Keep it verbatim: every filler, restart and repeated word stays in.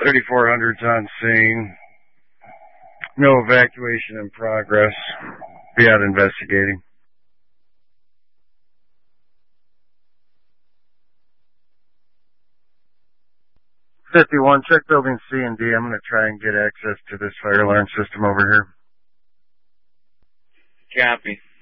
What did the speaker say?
thirty-four hundred's on scene. No evacuation in progress. Be out investigating. fifty-one, check building C and D. I'm going to try and get access to this fire alarm system over here. Copy.